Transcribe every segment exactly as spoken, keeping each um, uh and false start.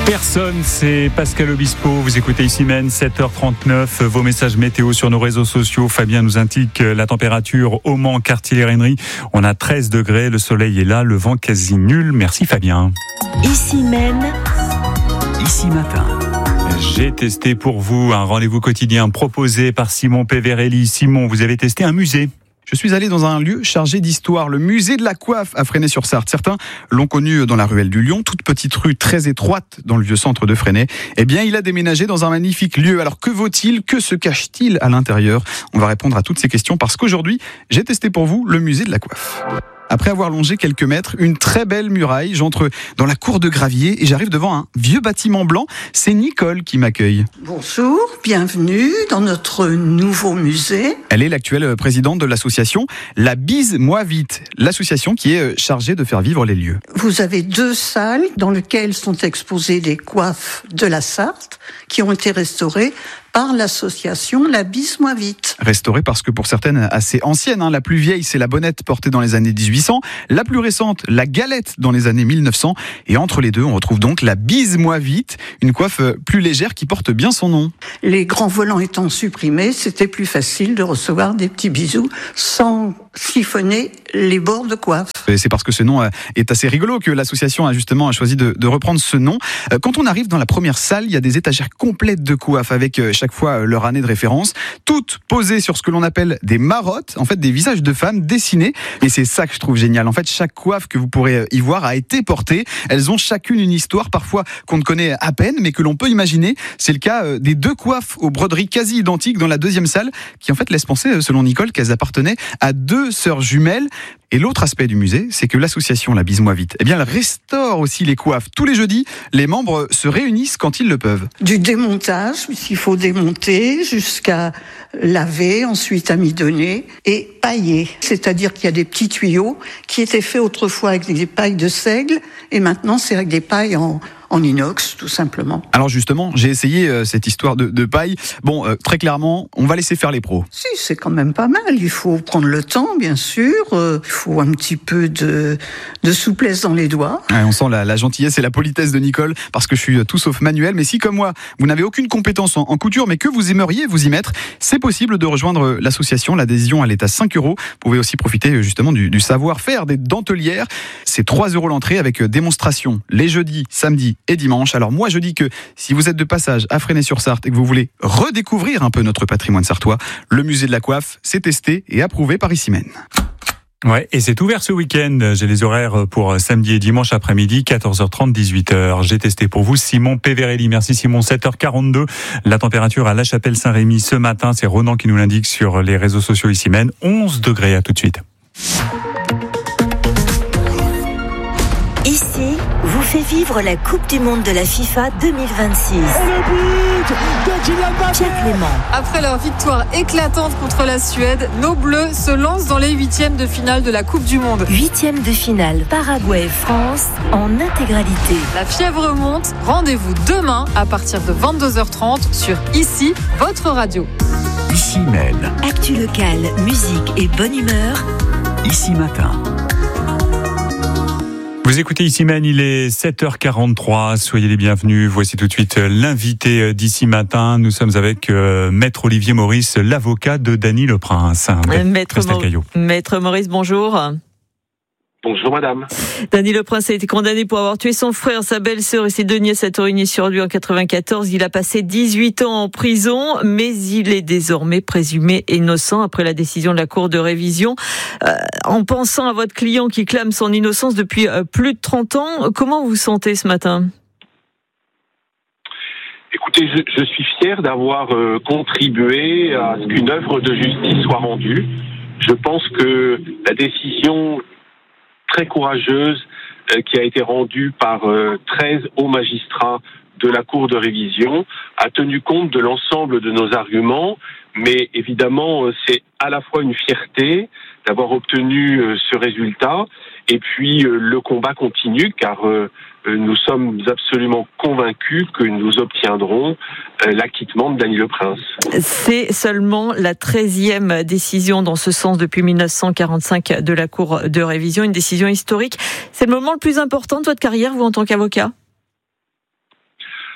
Personne, c'est Pascal Obispo. Vous écoutez ici même sept heures trente-neuf. Vos messages météo sur nos réseaux sociaux. Fabien nous indique la température au Mans, Quartier-les-Raineries. On a treize degrés. Le soleil est là. Le vent quasi nul. Merci Fabien. Ici même. Ici matin. J'ai testé pour vous un rendez-vous quotidien proposé par Simon Peverelli. Simon, vous avez testé un musée. Je suis allé dans un lieu chargé d'histoire, le musée de la coiffe à Fresnay-sur-Sarthe. Certains l'ont connu dans la ruelle du Lion, toute petite rue très étroite dans le vieux centre de Fresnay. Eh bien, il a déménagé dans un magnifique lieu. Alors, que vaut-il? Que se cache-t-il à l'intérieur? On va répondre à toutes ces questions parce qu'aujourd'hui, j'ai testé pour vous le musée de la coiffe. Après avoir longé quelques mètres, une très belle muraille, j'entre dans la cour de gravier et j'arrive devant un vieux bâtiment blanc. C'est Nicole qui m'accueille. Bonjour, bienvenue dans notre nouveau musée. Elle est l'actuelle présidente de l'association La Bise Moi Vite, l'association qui est chargée de faire vivre les lieux. Vous avez deux salles dans lesquelles sont exposées les coiffes de la Sarthe qui ont été restaurées par l'association La Bise Moi Vite. Restaurée parce que pour certaines assez anciennes, hein, la plus vieille c'est la bonnette portée dans les années dix-huit cents, la plus récente la galette dans les années mille neuf cents, et entre les deux on retrouve donc La Bise Moi Vite, une coiffe plus légère qui porte bien son nom. Les grands volants étant supprimés, c'était plus facile de recevoir des petits bisous sans siphonner les bords de coiffe. Et c'est parce que ce nom est assez rigolo que l'association a justement choisi de, de reprendre ce nom. Quand on arrive dans la première salle, il y a des étagères complètes de coiffes avec chaque fois leur année de référence, toutes posées sur ce que l'on appelle des marottes, en fait des visages de femmes dessinés. Et c'est ça que je trouve génial. En fait, chaque coiffe que vous pourrez y voir a été portée. Elles ont chacune une histoire, parfois qu'on ne connaît à peine, mais que l'on peut imaginer. C'est le cas des deux coiffes aux broderies quasi identiques dans la deuxième salle, qui en fait laissent penser, selon Nicole, qu'elles appartenaient à deux sœurs jumelles. Et l'autre aspect du musée, c'est que l'association La Bise Moi Vite, eh bien, elle restaure aussi les coiffes. Tous les jeudis, les membres se réunissent quand ils le peuvent. Du démontage, puisqu'il faut démonter, jusqu'à laver, ensuite amidonner et pailler. C'est-à-dire qu'il y a des petits tuyaux qui étaient faits autrefois avec des pailles de seigle, et maintenant c'est avec des pailles en... en inox, tout simplement. Alors justement, j'ai essayé euh, cette histoire de, de paille. Bon, euh, très clairement, on va laisser faire les pros. Si, c'est quand même pas mal. Il faut prendre le temps, bien sûr. Euh, il faut un petit peu de, de souplesse dans les doigts. Ouais, on sent la, la gentillesse et la politesse de Nicole, parce que je suis tout sauf manuel. Mais si, comme moi, vous n'avez aucune compétence en, en couture, mais que vous aimeriez vous y mettre, c'est possible de rejoindre l'association. L'adhésion, elle est à cinq euros. Vous pouvez aussi profiter justement du, du savoir-faire des dentelières. C'est trois euros l'entrée avec démonstration les jeudis, samedis et dimanche. Alors moi je dis que si vous êtes de passage à Fresnay-sur-Sarthe et que vous voulez redécouvrir un peu notre patrimoine sartois, le musée de la coiffe, c'est testé et approuvé par Ici Même. Ouais, et c'est ouvert ce week-end. J'ai les horaires pour samedi et dimanche après-midi, quatorze heures trente, dix-huit heures. J'ai testé pour vous Simon Peverelli. Merci Simon. sept heures quarante-deux. La température à La Chapelle-Saint-Rémy ce matin, c'est Ronan qui nous l'indique sur les réseaux sociaux Ici Même. onze degrés. À tout de suite. Ici, vous fait vivre la Coupe du Monde de la FIFA deux mille vingt-six. Et le but de Kylian Mbappé. Pierre Clément. Après leur victoire éclatante contre la Suède, nos Bleus se lancent dans les huitièmes de finale de la Coupe du Monde. Huitième de finale, Paraguay-France en intégralité. La fièvre monte. Rendez-vous demain à partir de vingt-deux heures trente sur Ici, votre radio. Ici Même. Actu locale, musique et bonne humeur. Ici Matin. Vous écoutez Ici Même, il est sept heures quarante-trois, soyez les bienvenus. Voici tout de suite l'invité d'Ici Matin. Nous sommes avec euh, Maître Olivier Maurice, l'avocat de Dany Le Prince. Maître, Mo- Maître Maurice, bonjour. Bonjour madame. Dany Le Prince a été condamné pour avoir tué son frère, sa belle-sœur et ses deux nièces à Torigny-sur-Lui en quatre-vingt-quatorze. Il a passé dix-huit ans en prison, mais il est désormais présumé innocent après la décision de la Cour de révision. Euh, en pensant à votre client qui clame son innocence depuis euh, plus de trente ans, comment vous vous sentez ce matin ? Écoutez, je, je suis fier d'avoir euh, contribué à ce qu'une œuvre de justice soit rendue. Je pense que la décision très courageuse euh, qui a été rendue par euh, treize hauts magistrats de la Cour de révision a tenu compte de l'ensemble de nos arguments, mais évidemment euh, c'est à la fois une fierté d'avoir obtenu euh, ce résultat, et puis euh, le combat continue car euh, nous sommes absolument convaincus que nous obtiendrons euh, l'acquittement de Dany Le Prince. C'est seulement la treizième décision dans ce sens depuis mille neuf cent quarante-cinq de la Cour de révision, une décision historique. C'est le moment le plus important de votre carrière, vous, en tant qu'avocat ?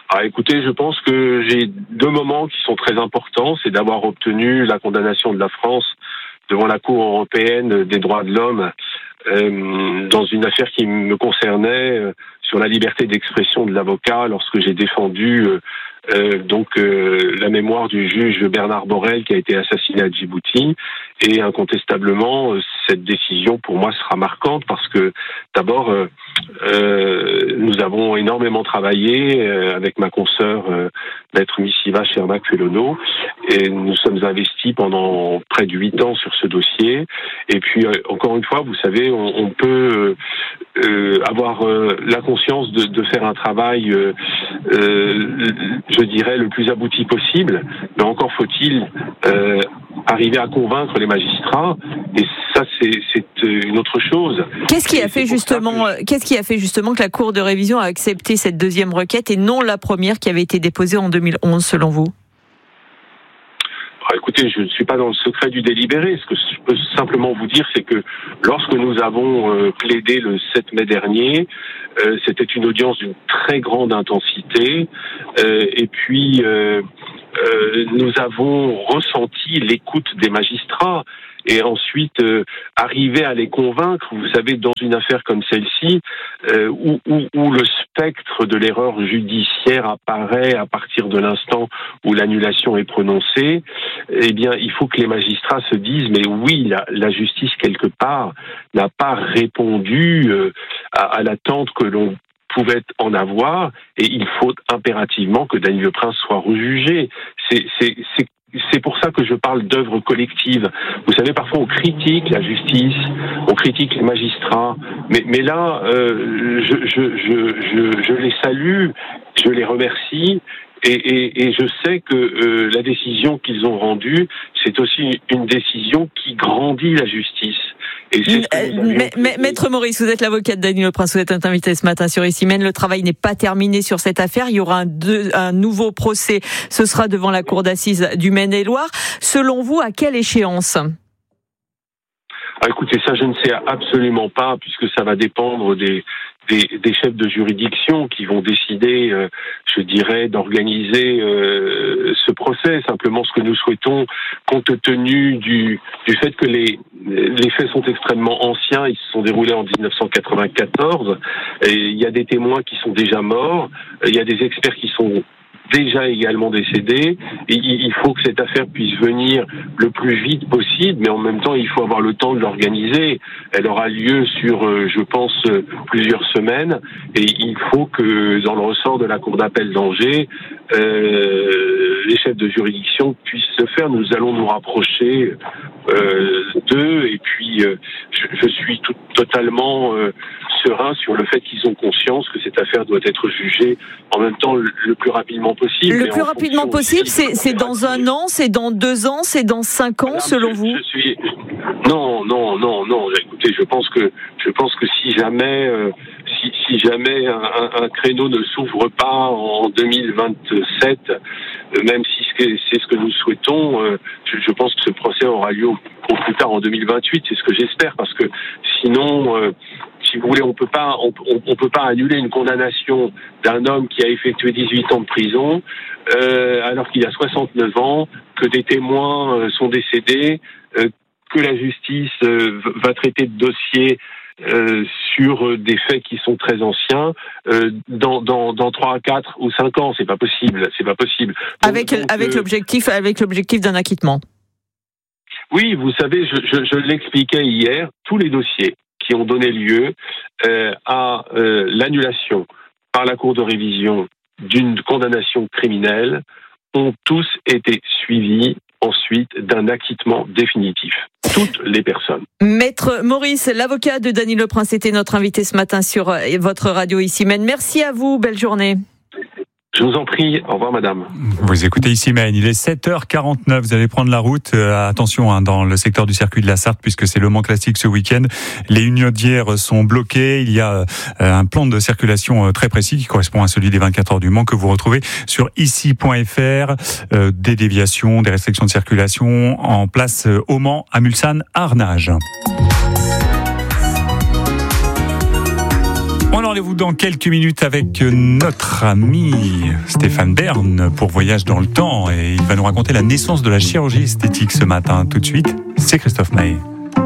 Ah, écoutez, je pense que j'ai deux moments qui sont très importants. C'est d'avoir obtenu la condamnation de la France devant la Cour européenne des droits de l'homme euh, dans une affaire qui me concernait euh, sur la liberté d'expression de l'avocat lorsque j'ai défendu euh, euh, donc euh, la mémoire du juge Bernard Borrell qui a été assassiné à Djibouti. Et incontestablement, euh, cette décision pour moi sera marquante parce que d'abord euh, euh, nous avons énormément travaillé euh, avec ma consoeur euh, maître Missiva Chermak-Felono et nous sommes investis pendant près de huit ans sur ce dossier. Et puis euh, encore une fois, vous savez, on, on peut euh, euh, avoir euh, la conscience de, de faire un travail, euh, euh, je dirais, le plus abouti possible, mais encore faut-il euh, arriver à convaincre les magistrats, et ça c'est, c'est une autre chose. Qu'est-ce qui a fait justement, que... qu'est-ce qui a fait justement que la Cour de révision a accepté cette deuxième requête et non la première qui avait été déposée en deux mille onze selon vous? Alors, écoutez, je ne suis pas dans le secret du délibéré. Ce que je peux simplement vous dire, c'est que lorsque nous avons euh, plaidé le sept mai dernier, euh, c'était une audience d'une très grande intensité, euh, et puis euh, euh, nous avons ressenti l'écoute des magistrats. Et ensuite, euh, arriver à les convaincre, vous savez, dans une affaire comme celle-ci, euh, où, où, où le spectre de l'erreur judiciaire apparaît à partir de l'instant où l'annulation est prononcée, eh bien, il faut que les magistrats se disent, mais oui, la, la justice, quelque part, n'a pas répondu euh, à, à l'attente que l'on pouvait en avoir, et il faut impérativement que Dany Le Prince soit rejugé. C'est, c'est, c'est C'est pour ça que je parle d'œuvre collective. Vous savez, parfois on critique la justice, on critique les magistrats, mais, mais là, euh, je, je, je, je, je les salue, je les remercie, et, et, et je sais que euh, la décision qu'ils ont rendue, c'est aussi une décision qui grandit la justice. Et c'est mais, mais, Maître Maurice, vous êtes l'avocat de Dany Le Prince, vous êtes invité ce matin sur Ici Même. Le travail n'est pas terminé sur cette affaire. Il y aura un, deux, un nouveau procès. Ce sera devant la cour d'assises du Maine-et-Loire. Selon vous, à quelle échéance ? Ah, écoutez, ça je ne sais absolument pas, puisque ça va dépendre des, des, des chefs de juridiction qui vont décider, euh, je dirais, d'organiser euh, ce procès. Simplement, ce que nous souhaitons, compte tenu du, du fait que les, les faits sont extrêmement anciens, ils se sont déroulés en dix-neuf cent quatre-vingt-quatorze, et il y a des témoins qui sont déjà morts, il y a des experts qui sont déjà également décédé, et il faut que cette affaire puisse venir le plus vite possible, mais en même temps il faut avoir le temps de l'organiser. Elle aura lieu sur, je pense, plusieurs semaines, et il faut que dans le ressort de la cour d'appel d'Angers, euh, les chefs de juridiction puissent se faire. Nous allons nous rapprocher euh, d'eux, et puis euh, je, je suis tout, totalement euh, serein sur le fait qu'ils ont conscience que cette affaire doit être jugée en même temps le, le plus rapidement possible. Le plus rapidement possible, c'est, c'est dans un an, c'est dans deux ans, c'est dans cinq ans, Madame, selon je, vous je suis... Non, non, non, non. Écoutez, je pense que je pense que si jamais, euh, si, si jamais un, un, un créneau ne s'ouvre pas en deux mille vingt-sept, euh, même si c'est ce que nous souhaitons, euh, je, je pense que ce procès aura lieu au, au plus tard en deux mille vingt-huit. C'est ce que j'espère, parce que sinon. Euh, Si vous voulez, on peut pas, on, on, on peut pas annuler une condamnation d'un homme qui a effectué dix-huit ans de prison, euh, alors qu'il a soixante-neuf ans, que des témoins euh, sont décédés, euh, que la justice euh, va traiter de dossiers euh, sur des faits qui sont très anciens euh, dans dans dans trois, quatre ou cinq ans. C'est pas possible. C'est pas possible. Donc, avec donc, avec euh, l'objectif avec l'objectif d'un acquittement. Oui, vous savez, je, je, je l'expliquais hier. Tous les dossiers qui ont donné lieu euh, à euh, l'annulation par la Cour de révision d'une condamnation criminelle ont tous été suivis ensuite d'un acquittement définitif. Toutes les personnes. Maître Maurice, l'avocat de Dany Le Prince, était notre invité ce matin sur votre radio Ici Même. Merci à vous, belle journée. Je vous en prie, au revoir madame. Vous écoutez Ici Même, il est sept heures quarante-neuf, vous allez prendre la route, euh, attention hein, dans le secteur du circuit de la Sarthe, puisque c'est le Mans Classique ce week-end. Les Hunaudières sont bloquées, il y a euh, un plan de circulation euh, très précis qui correspond à celui des vingt-quatre heures du Mans que vous retrouvez sur ici point f r, euh, des déviations, des restrictions de circulation en place euh, au Mans, à Mulsanne, à Arnage. On a rendez-vous dans quelques minutes avec notre ami Stéphane Bern pour Voyage dans le temps et il va nous raconter la naissance de la chirurgie esthétique ce matin. Tout de suite, c'est Christophe Maé.